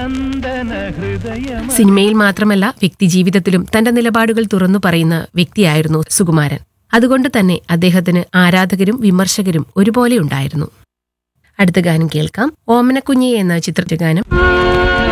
സിനിമയിൽ മാത്രമല്ല വ്യക്തിജീവിതത്തിലും തന്റെ നിലപാടുകൾ തുറന്നു പറയുന്ന വ്യക്തിയായിരുന്നു സുകുമാരൻ. അതുകൊണ്ട് തന്നെ അദ്ദേഹത്തിന് ആരാധകരും വിമർശകരും ഒരുപോലെ ഉണ്ടായിരുന്നു. അടുത്ത ഗാനം കേൾക്കാം. ഓമനക്കുഞ്ഞി എന്ന ചിത്രത്തെ ഗാനം.